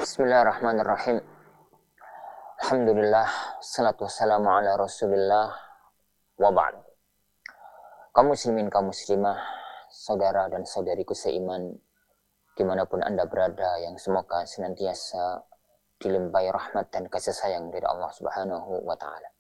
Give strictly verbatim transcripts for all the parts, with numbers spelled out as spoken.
Bismillahirrahmanirrahim. Alhamdulillah, salatu wassalamu ala rasulillah, wa ba'd. Kaum muslimin, kaum muslimah, saudara dan saudariku seiman, dimanapun Anda berada, yang semoga senantiasa dilimpahi rahmat dan kasih sayang dari Allah Subhanahu wa Ta'ala.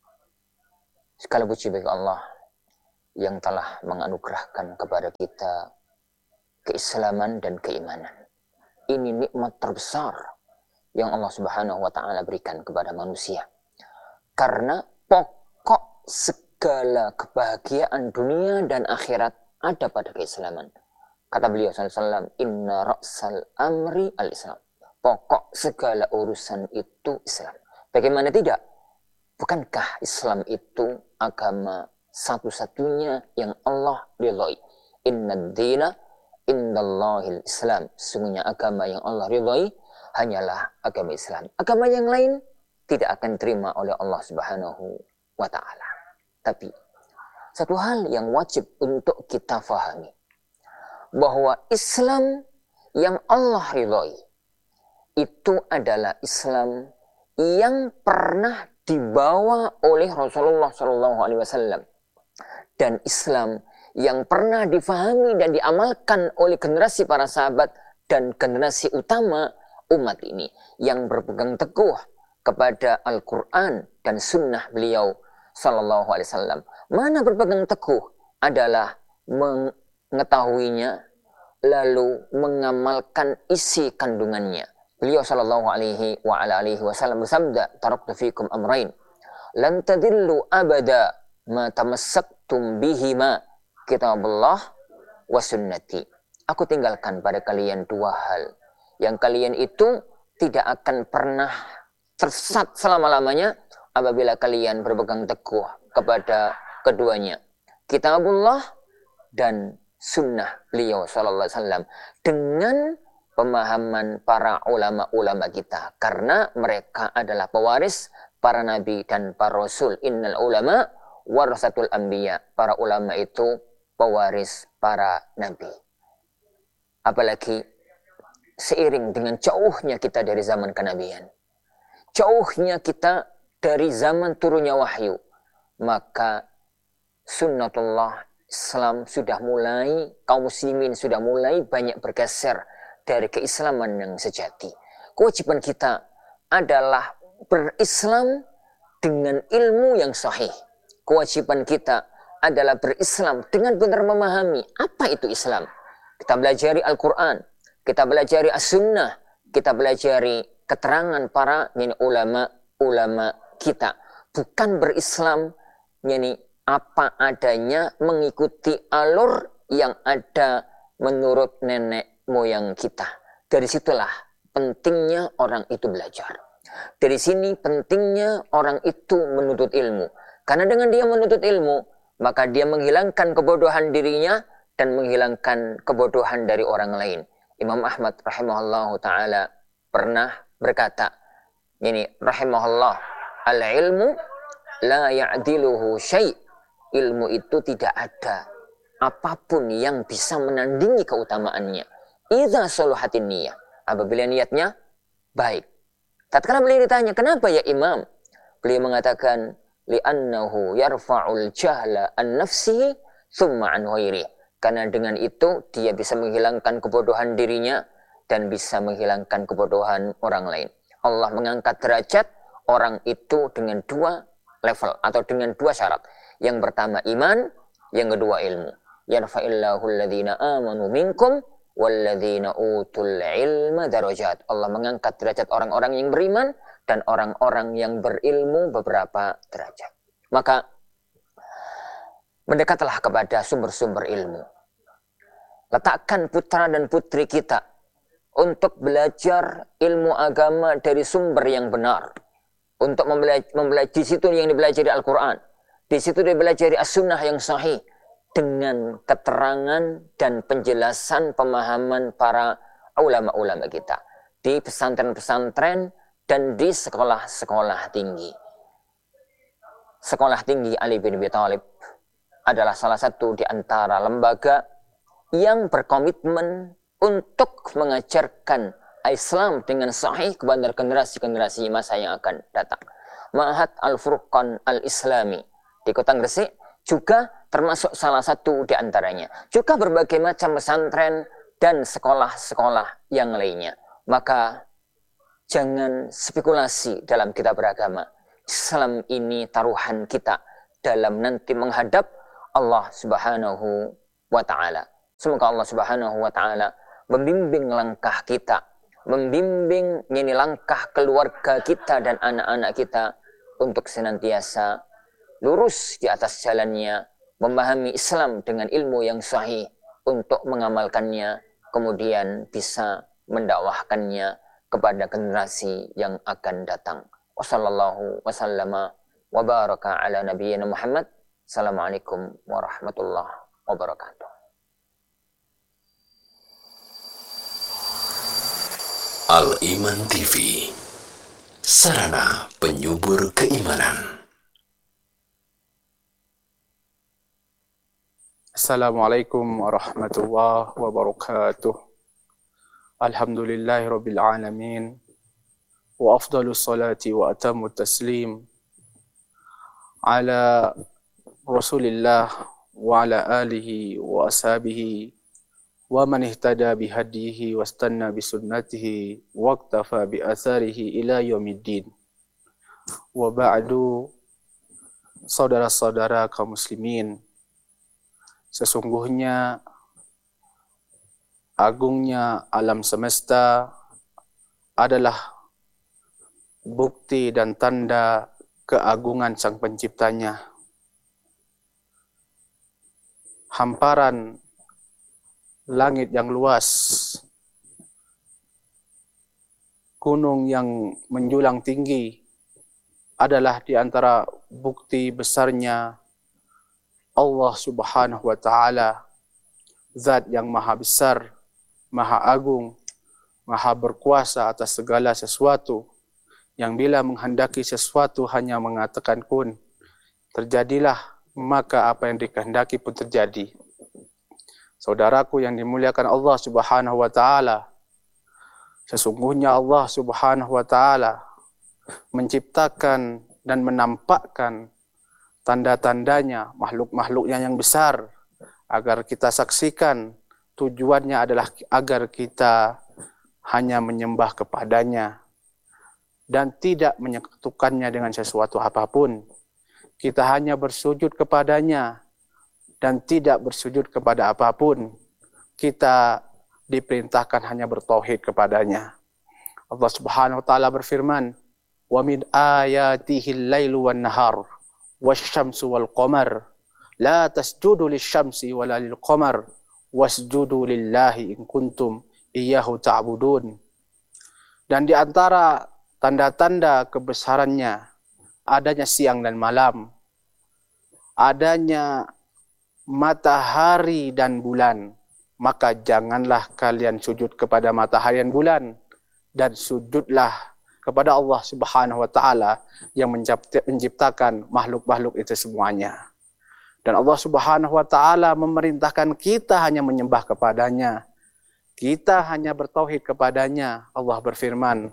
Segala puji bagi Allah yang telah menganugerahkan kepada kita keislaman dan keimanan. Ini nikmat terbesar yang Allah Subhanahu wa Ta'ala berikan kepada manusia. Karena pokok segala kebahagiaan dunia dan akhirat ada pada keislaman. Kata beliau sallallahu alaihi wasallam, "Inna ra'sal amri al-Islam." Pokok segala urusan itu Islam. Bagaimana tidak? Bukankah Islam itu agama satu-satunya yang Allah ridhai? Inna ad-dina indallahil Islam. Sesungguhnya agama yang Allah ridhai hanyalah agama Islam. Agama yang lain tidak akan terima oleh Allah Subhanahu wa Ta'ala. Tapi satu hal yang wajib untuk kita fahami, bahwa Islam yang Allah ridhai itu adalah Islam yang pernah dibawa oleh Rasulullah shallallahu alaihi wasallam, dan Islam yang pernah difahami dan diamalkan oleh generasi para sahabat dan generasi utama umat ini yang berpegang teguh kepada Al-Quran dan sunnah beliau sallallahu alaihi wasallam. Mana berpegang teguh adalah mengetahuinya lalu mengamalkan isi kandungannya. Beliau sallallahu alaihi wa ala alihi wasallam bersabda, "Taraktu fikum amrain lan tadillu abada ma tamassaktum bihima, kitabullah wa sunnati." Aku tinggalkan pada kalian dua hal yang kalian itu tidak akan pernah tersesat selama-lamanya apabila kalian berpegang teguh kepada keduanya, kitabullah dan sunnah beliau sallallahu alaihi wasallam, dengan pemahaman para ulama-ulama kita, karena mereka adalah pewaris para nabi dan para rasul. Innal ulama warasatul anbiya. Para ulama itu pewaris para nabi. Apalagi seiring dengan jauhnya kita dari zaman kenabian, jauhnya kita dari zaman turunnya wahyu, maka sunnatullah Islam sudah mulai, kaum muslimin sudah mulai banyak bergeser dari keislaman yang sejati. Kewajiban kita adalah berislam dengan ilmu yang sahih. Kewajiban kita adalah berislam dengan benar memahami apa itu Islam. Kita belajari Al-Quran, kita belajari As-Sunnah, kita belajari keterangan para ulama-ulama kita. Bukan berislam yani apa adanya, mengikuti alur yang ada menurut nenek moyang kita. Dari situlah pentingnya orang itu belajar. Dari sini pentingnya orang itu menuntut ilmu. Karena dengan dia menuntut ilmu, maka dia menghilangkan kebodohan dirinya dan menghilangkan kebodohan dari orang lain. Imam Ahmad rahimahullah ta'ala pernah berkata, ini rahimahullah, al-ilmu la ya'diluhu syai'. Ilmu itu tidak ada apapun yang bisa menandingi keutamaannya. Idza soluhatin niyah. Apabila niatnya baik. Tatkala beliau ditanya, kenapa ya Imam? Beliau mengatakan, li'annahu yarfa'ul jahla an nafsihi thumma an ghairihi. Karena dengan itu dia bisa menghilangkan kebodohan dirinya dan bisa menghilangkan kebodohan orang lain. Allah mengangkat derajat orang itu dengan dua level atau dengan dua syarat. Yang pertama iman, yang kedua ilmu. Yarfa'illahu alladhina amanu minkum walladzina utul ilma darajat. Allah mengangkat derajat orang-orang yang beriman dan orang-orang yang berilmu beberapa derajat. Maka mendekatlah kepada sumber-sumber ilmu. Letakkan putra dan putri kita untuk belajar ilmu agama dari sumber yang benar. Untuk mempelajari, mempelajari di situ yang dipelajari Al-Quran, di situ dipelajari As-Sunnah yang sahih, dengan keterangan dan penjelasan pemahaman para ulama-ulama kita. Di pesantren-pesantren dan di sekolah-sekolah tinggi. Sekolah tinggi Ali bin Abi Thalib adalah salah satu di antara lembaga yang berkomitmen untuk mengajarkan Islam dengan sahih kepada generasi-generasi masa yang akan datang. Ma'had Al-Furqan Al-Islami di Kota Gresik juga termasuk salah satu di antaranya. Juga berbagai macam pesantren dan sekolah-sekolah yang lainnya. Maka jangan spekulasi dalam kita beragama. Islam ini taruhan kita dalam nanti menghadap Allah Subhanahu wa Ta'ala. Semoga Allah Subhanahu wa Ta'ala membimbing langkah kita, membimbing ini langkah keluarga kita dan anak-anak kita untuk senantiasa lurus di atas jalannya, memahami Islam dengan ilmu yang sahih untuk mengamalkannya, kemudian bisa mendakwahkannya kepada generasi yang akan datang. Wassallallahu wasallama wa baraka ala nabiyyina Muhammad. Assalamualaikum warahmatullahi wabarakatuh. Al-Iman T V, sarana penyubur keimanan. Assalamualaikum warahmatullahi wabarakatuh. Alhamdulillahi rabbil alamin. Wa afdalus salati wa atamut taslim ala Rasulillah wa ala alihi wa ashabihi wa man ihtada bihadihi wastanna bisunnatihi waqtafa bi atharihi ila yaumiddin. Wa ba'du, saudara-saudara kaum muslimin, sesungguhnya agungnya alam semesta adalah bukti dan tanda keagungan Sang Penciptanya. Hamparan langit yang luas, gunung yang menjulang tinggi adalah di antara bukti besarnya Allah Subhanahu wa Ta'ala, Zat yang maha besar, maha agung, maha berkuasa atas segala sesuatu, yang bila menghendaki sesuatu hanya mengatakan kun, terjadilah, maka apa yang dikehendaki pun terjadi. Saudaraku yang dimuliakan Allah Subhanahu wa Ta'ala, sesungguhnya Allah Subhanahu wa Ta'ala menciptakan dan menampakkan tanda-tandanya, makhluk-makhluknya yang besar, agar kita saksikan. Tujuannya adalah agar kita hanya menyembah kepadanya dan tidak menyekutukannya dengan sesuatu apapun. Kita hanya bersujud kepadanya dan tidak bersujud kepada apapun. Kita diperintahkan hanya bertauhid kepadanya. Allah Subhanahu wa Ta'ala berfirman, "Wa min ayatihi al-lailu wan-nahar wasyamsu wal-qamar la tasjudu lisyamsi wala lil-qamar wasjudu lillahi in kuntum iyyahu ta'budun." Dan di antara tanda-tanda kebesarannya adanya siang dan malam, adanya matahari dan bulan, maka janganlah kalian sujud kepada matahari dan bulan, dan sujudlah kepada Allah Subhanahu wa Ta'ala yang menciptakan makhluk-makhluk itu semuanya. Dan Allah Subhanahu wa Ta'ala memerintahkan kita hanya menyembah kepadanya. Kita hanya bertauhid kepadanya. Allah berfirman,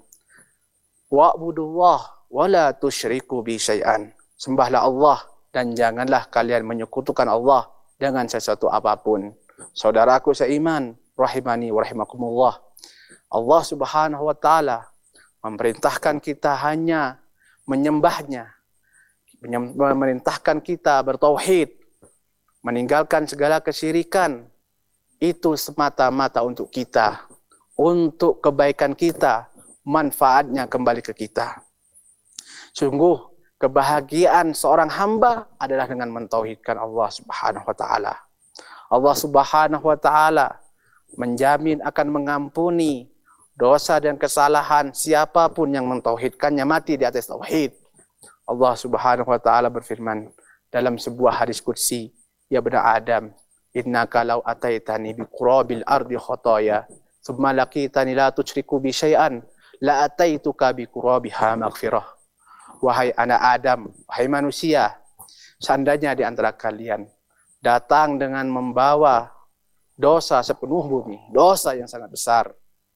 "Wa'budullah wa la tusyriku bi syai'an." Sembahlah Allah dan janganlah kalian menyekutukan Allah dengan sesuatu apapun. Saudaraku seiman, rahimani wa rahimakumullah, Allah Subhanahu wa Ta'ala memerintahkan kita hanya menyembahnya, memerintahkan kita bertauhid, meninggalkan segala kesyirikan. Itu semata-mata untuk kita, untuk kebaikan kita, manfaatnya kembali ke kita. Sungguh kebahagiaan seorang hamba adalah dengan mentauhidkan Allah Subhanahu wa Ta'ala. Allah Subhanahu wa Ta'ala menjamin akan mengampuni dosa dan kesalahan siapapun yang mentauhidkannya, mati di atas tauhid. Allah Subhanahu wa Ta'ala berfirman dalam sebuah hadis qudsi, "Ya bani Adam, innaka law ataitani bi qurabil ardi khataya, thumma laqitani la tusyriku bi syai'an, la ataituka bi qurabiha maghfirah." Wahai anak Adam, wahai manusia, seandainya di antara kalian datang dengan membawa dosa sepenuh bumi, dosa yang sangat besar,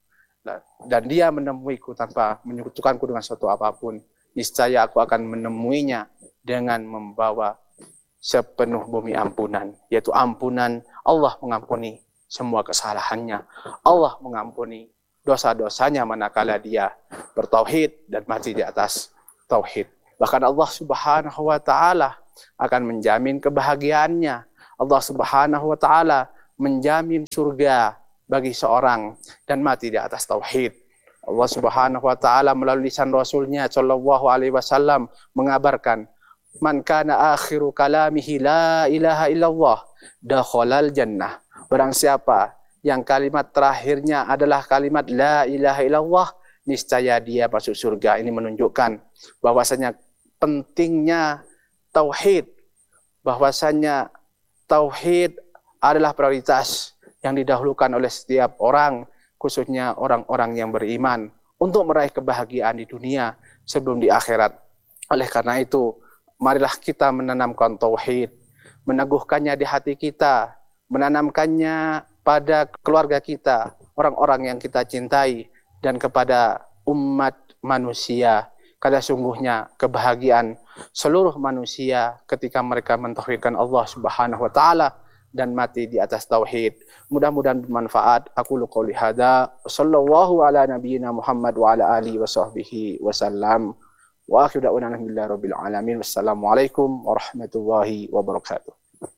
dan dia menemuiku tanpa menyekutukanku dengan suatu apapun, niscaya aku akan menemuinya dengan membawa sepenuh bumi ampunan, yaitu ampunan. Allah mengampuni semua kesalahannya, Allah mengampuni dosa-dosanya manakala dia bertauhid dan mati di atas tauhid. Bahkan Allah Subhanahu wa taala akan menjamin kebahagiaannya. Allah Subhanahu wa taala menjamin surga bagi seorang dan mati di atas tauhid. Allah Subhanahu wa taala melalui lisan Rasulnya sallallahu alaihi wasallam mengabarkan, "Man kana akhiru kalamihi la ilaha illallah, dakhalal jannah." Barang siapa yang kalimat terakhirnya adalah kalimat la ilaha illallah, niscaya dia masuk surga. Ini menunjukkan bahwasanya pentingnya tauhid, bahwasanya tauhid adalah prioritas yang didahulukan oleh setiap orang, khususnya orang-orang yang beriman, untuk meraih kebahagiaan di dunia sebelum di akhirat. Oleh karena itu, marilah kita menanamkan tauhid, meneguhkannya di hati kita, menanamkannya pada keluarga kita, orang-orang yang kita cintai, dan kepada umat manusia. Karena sungguhnya kebahagiaan seluruh manusia ketika mereka mentauhidkan Allah Subhanahu wa taala dan mati di atas tauhid. Mudah-mudahan bermanfaat. Aku qouli hadza, sallallahu ala nabiyyina Muhammad wa ala alihi wa sahbihi wasallam. Wa akhiru da'wana alhamdulillahi rabbil alamin. Wassalamualaikum warahmatullahi wabarakatuh.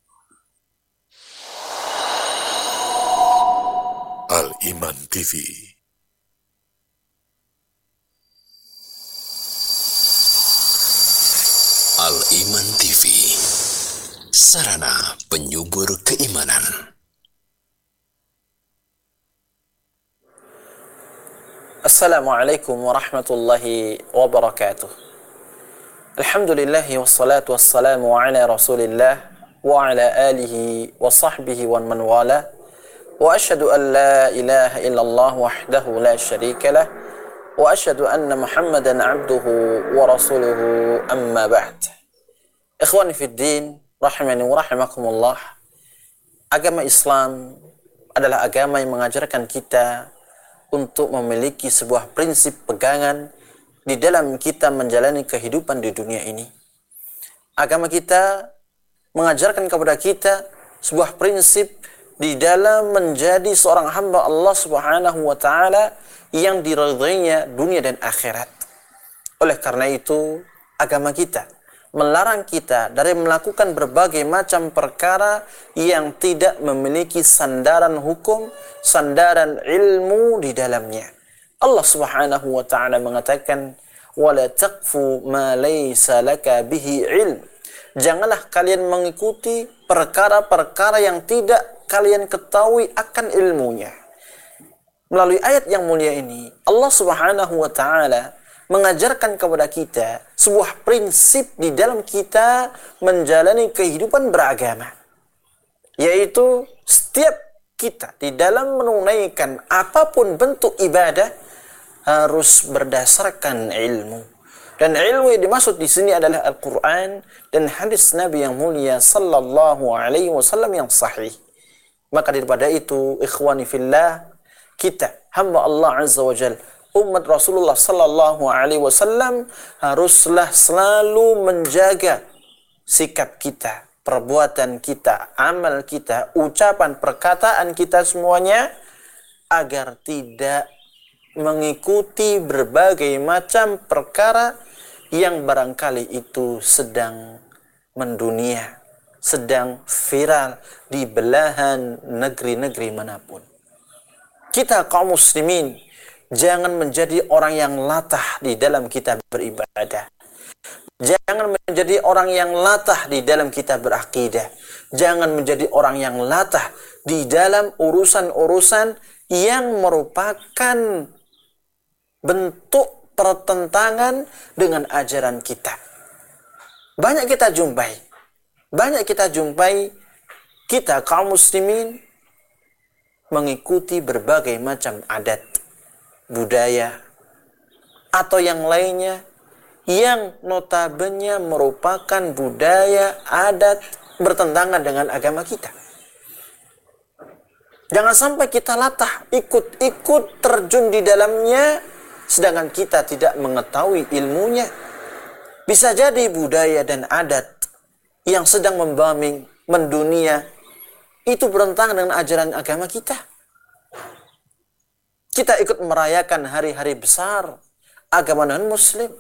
Al-Iman T V. Al-Iman T V, sarana penyubur keimanan. Assalamualaikum warahmatullahi wabarakatuh. Alhamdulillahi wassalatu wassalamu ala rasulillah wa ala alihi wa sahbihi wa man wala. Wa ashhadu an la ilaha illallah wahdahu la syarika lah. Wa ashhadu anna Muhammadan abduhu wa rasuluhu, amma ba'd. Ikhwani fid din, rahimani wa rahimakumullah. Agama Islam adalah agama yang mengajarkan kita untuk memiliki sebuah prinsip pegangan di dalam kita menjalani kehidupan di dunia ini. Agama kita mengajarkan kepada kita sebuah prinsip di dalam menjadi seorang hamba Allah Subhanahu wa taala yang diridainya dunia dan akhirat. Oleh karena itu, agama kita melarang kita dari melakukan berbagai macam perkara yang tidak memiliki sandaran hukum, sandaran ilmu di dalamnya. Allah Subhanahu wa taala mengatakan, "Wala taqfu ma laysa laka bihi ilm." Janganlah kalian mengikuti perkara-perkara yang tidak kalian ketahui akan ilmunya. Melalui ayat yang mulia ini, Allah Subhanahu wa taala mengajarkan kepada kita sebuah prinsip di dalam kita menjalani kehidupan beragama, yaitu setiap kita di dalam menunaikan apapun bentuk ibadah harus berdasarkan ilmu. Dan ilmu yang dimaksud di sini adalah Al-Quran dan hadis Nabi yang mulia sallallahu alaihi wasallam yang sahih. Maka daripada itu, ikhwani fillah, kita hamba Allah Azza wa Jalla, umat Rasulullah sallallahu alaihi wasallam, haruslah selalu menjaga sikap kita, perbuatan kita, amal kita, ucapan, perkataan kita semuanya agar tidak mengikuti berbagai macam perkara yang barangkali itu sedang mendunia, sedang viral di belahan negeri-negeri manapun. Kita kaum muslimin jangan menjadi orang yang latah di dalam kita beribadah. Jangan menjadi orang yang latah di dalam kita berakidah. Jangan menjadi orang yang latah di dalam urusan-urusan yang merupakan bentuk pertentangan dengan ajaran kita. Banyak kita jumpai, banyak kita jumpai kita kaum muslimin mengikuti berbagai macam adat, budaya, atau yang lainnya yang notabene merupakan budaya, adat bertentangan dengan agama kita. Jangan sampai kita latah, ikut-ikut terjun di dalamnya, sedangkan kita tidak mengetahui ilmunya. Bisa jadi budaya dan adat yang sedang membawa mendunia itu bertentangan dengan ajaran agama kita. Kita ikut merayakan hari-hari besar agama non-muslim.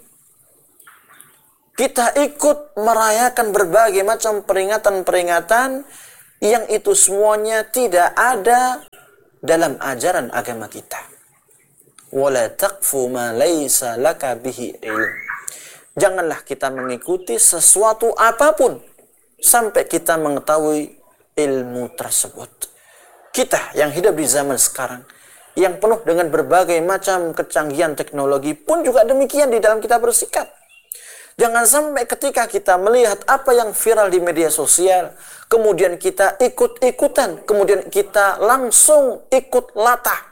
Kita ikut merayakan berbagai macam peringatan-peringatan yang itu semuanya tidak ada dalam ajaran agama kita. Wala taqfu ma laysa laka bihi ilm. Janganlah kita mengikuti sesuatu apapun sampai kita mengetahui ilmu tersebut. Kita yang hidup di zaman sekarang, yang penuh dengan berbagai macam kecanggihan teknologi pun juga demikian di dalam kita bersikap. Jangan sampai ketika kita melihat apa yang viral di media sosial, kemudian kita ikut-ikutan, kemudian kita langsung ikut latah.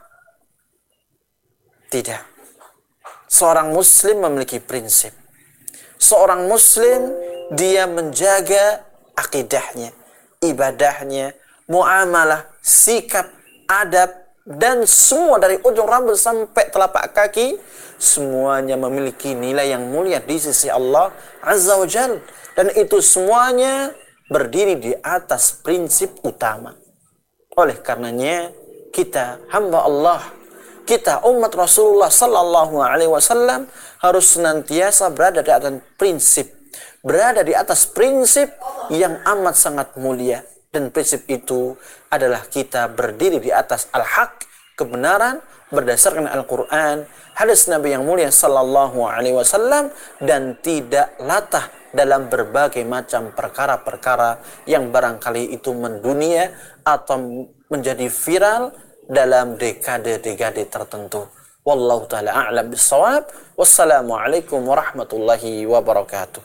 Tidak. Seorang muslim memiliki prinsip. Seorang muslim, dia menjaga akidahnya, ibadahnya, muamalah, sikap, adab, dan semua dari ujung rambut sampai telapak kaki, semuanya memiliki nilai yang mulia di sisi Allah Azza wa Jal. Dan itu semuanya berdiri di atas prinsip utama. Oleh karenanya, kita hamba Allah, kita umat Rasulullah Sallallahu Alaihi Wasallam harus senantiasa berada di atas prinsip, berada di atas prinsip yang amat sangat mulia. Dan prinsip itu adalah kita berdiri di atas al-haq, kebenaran, berdasarkan Al-Quran, hadis Nabi yang mulia Sallallahu Alaihi Wasallam, dan tidak latah dalam berbagai macam perkara-perkara yang barangkali itu mendunia atau menjadi viral dalam dekade-dekade tertentu. Wallahu ta'ala a'lam bissawab. Wassalamualaikum warahmatullahi wabarakatuh.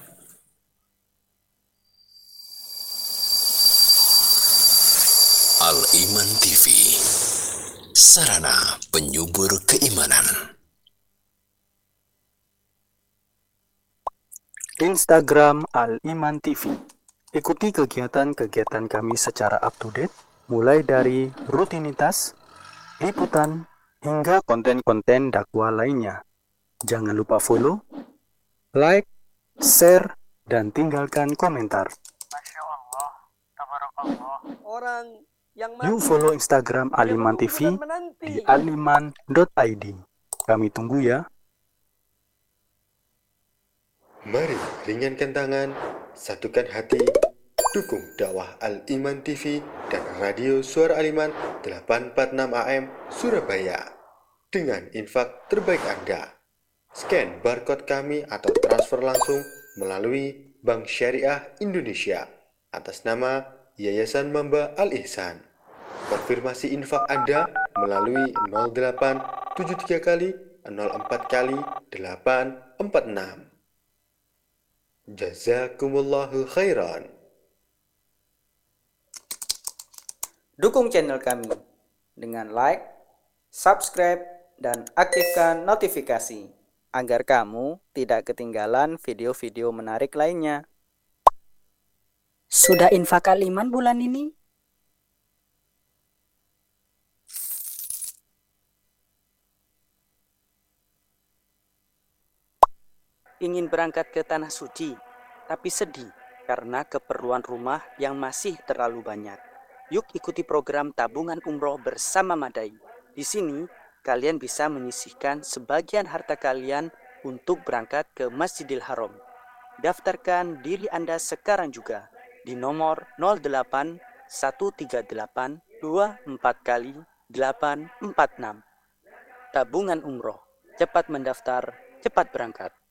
Al-Iman T V, sarana penyubur keimanan. Instagram Al-Iman T V. Ikuti kegiatan-kegiatan kami secara up-to-date, mulai dari rutinitas, liputan, hingga konten-konten dakwah lainnya. Jangan lupa follow, like, share, dan tinggalkan komentar. Masya Allah, tabarakallah. Orang yang Yuk follow Instagram Al-Iman T V di aliman dot i d. Kami tunggu ya. Mari ringankan tangan, satukan hati, dukung dakwah Al-Iman T V dan radio Suara Al-Iman delapan empat enam A M Surabaya dengan infak terbaik Anda. Scan barcode kami atau transfer langsung melalui Bank Syariah Indonesia atas nama Yayasan Mamba Al-Ihsan. Konfirmasi infak Anda melalui nol delapan tujuh tiga kali nol empat kali delapan empat enam. Jazakumullahu khairan. Dukung channel kami dengan like, subscribe, dan aktifkan notifikasi agar kamu tidak ketinggalan video-video menarik lainnya. Sudah infak Al-Iman bulan ini? Ingin berangkat ke Tanah Suci, tapi sedih karena keperluan rumah yang masih terlalu banyak. Yuk ikuti program tabungan umroh bersama Madai. Di sini, kalian bisa menyisihkan sebagian harta kalian untuk berangkat ke Masjidil Haram. Daftarkan diri Anda sekarang juga di nomor nol delapan satu tiga delapan dua empat kali delapan empat enam. Tabungan umroh, cepat mendaftar, cepat berangkat.